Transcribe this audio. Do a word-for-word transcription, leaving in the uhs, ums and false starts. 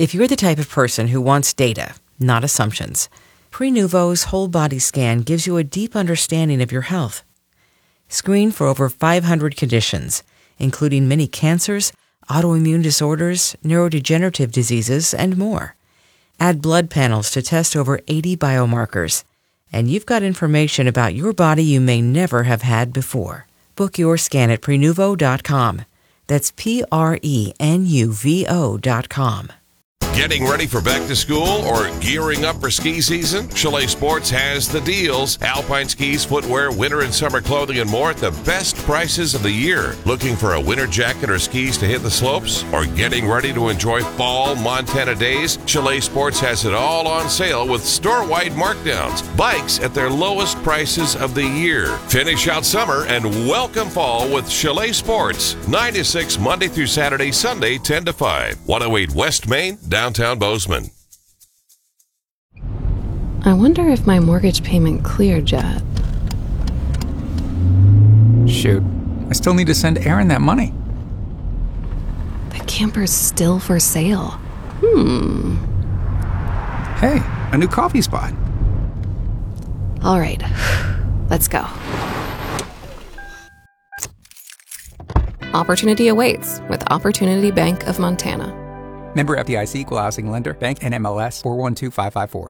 If you're the type of person who wants data, not assumptions, Prenuvo's whole body scan gives you a deep understanding of your health. Screen for over five hundred conditions, including many cancers, autoimmune disorders, neurodegenerative diseases, and more. Add blood panels to test over eighty biomarkers, and you've got information about your body you may never have had before. Book your scan at Prenuvo dot com. That's P R E N U V O dot com. Getting ready for back to school or gearing up for ski season? Chalet Sports has the deals. Alpine skis, footwear, winter and summer clothing, and more at the best prices of the year. Looking for a winter jacket or skis to hit the slopes? Or getting ready to enjoy fall Montana days? Chalet Sports has it all on sale with store-wide markdowns. Bikes at their lowest prices of the year. Finish out summer and welcome fall with Chalet Sports. nine to six Monday through Saturday, Sunday ten to five. one oh eight West Main, downtown Bozeman. I wonder if my mortgage payment cleared yet. Shoot, I still need to send Aaron that money. The camper's still for sale. Hmm. Hey, a new coffee spot. All right, let's go. Opportunity awaits with Opportunity Bank of Montana. Member F D I C, Equal Housing Lender, Bank N M L S four one two five five four.